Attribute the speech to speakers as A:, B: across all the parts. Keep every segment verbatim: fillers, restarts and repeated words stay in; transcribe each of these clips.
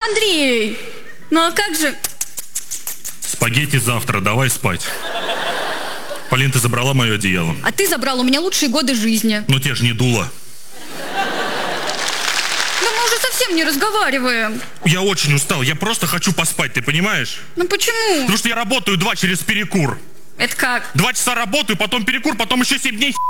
A: Андрей, ну а как же?
B: Спагетти завтра, давай спать. Полин, ты забрала мое одеяло.
A: А ты забрал у меня лучшие годы жизни.
B: Ну те же не дуло.
A: Да мы уже совсем не разговариваем.
B: Я очень устал, я просто хочу поспать, ты понимаешь?
A: Ну почему?
B: Потому что я работаю два через перекур.
A: Это как?
B: Два часа работаю, потом перекур, потом еще семь дней.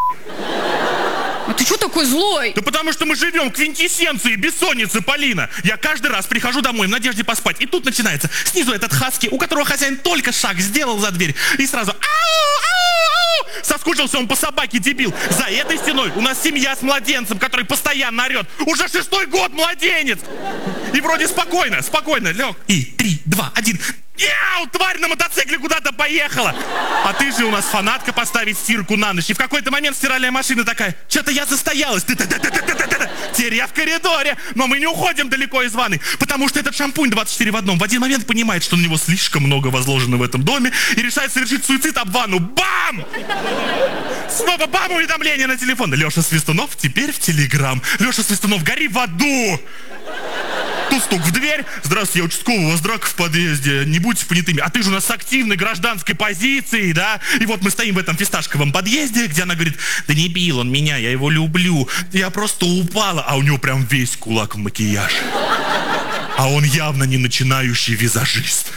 A: А ты что такой злой?
B: Да потому что мы живем в квинтэссенции бессонницы, Полина. Я каждый раз прихожу домой в надежде поспать. И тут начинается. Снизу этот хаски, у которого хозяин только шаг сделал за дверь. И сразу ау, ау, ау. Соскучился он по собаке, дебил. За этой стеной у нас семья с младенцем, который постоянно орет. Уже шестой год младенец. И вроде спокойно, спокойно лег. И три, два, один. Яу, тварь на мотоцикле куда-то поехала. А ты же у нас фанатка поставить стирку на ночь. И в какой-то момент стиральная машина такая: что-то я застоялась. Теперь я в коридоре. Но мы не уходим далеко из ванны, потому что этот шампунь двадцать четыре в одном в один момент понимает, что на него слишком много возложено в этом доме, и решает совершить суицид об ванну. Бам! Снова бам, уведомление на телефон. Леша Свистунов теперь в Телеграм. Леша Свистунов, гори в аду. Тут стук в дверь. Здравствуйте, я участковый, у вас драка в подъезде. Не будьте понятыми. А ты же у нас с активной гражданской позицией, да? И вот мы стоим в этом фисташковом подъезде, где она говорит: да не бил он меня, я его люблю. Я просто упала. А у него прям весь кулак в макияже. А он явно не начинающий визажист.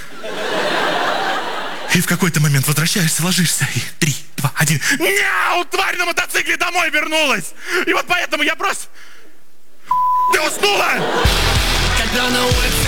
B: И в какой-то момент возвращаешься, ложишься, и три, два, один. Няу, тварь на мотоцикле домой вернулась. И вот поэтому я просто... Ты уснула?
C: Когда на улице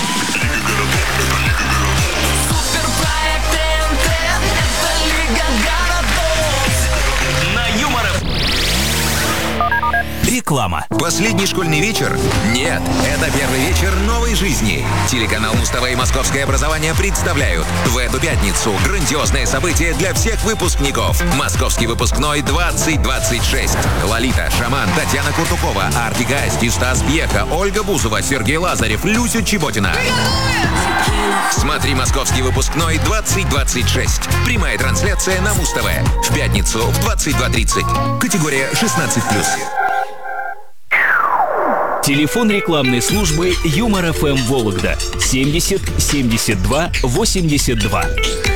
C: суперпроект ТНТ, это Лига городов. На Юмор эф эм.
D: Реклама.
E: Последний школьный вечер? Нет, это первый вечер новой жизни. Телеканал Муз-ТВ и Московское образование представляют в эту пятницу грандиозное событие для всех выпускников. Московский выпускной двадцать двадцать шесть. Лолита, Шаман, Татьяна Куртукова, Артик и Асти, Стас Пьеха, Ольга Бузова, Сергей Лазарев, Люся Чеботина. Смотри «Московский выпускной двадцать двадцать шесть». Прямая трансляция на Муз-ТВ. В пятницу в двадцать два тридцать. Категория шестнадцать плюс.
D: Телефон рекламной службы Юмор эф эм Вологда семьдесят семьдесят два восемьдесят два.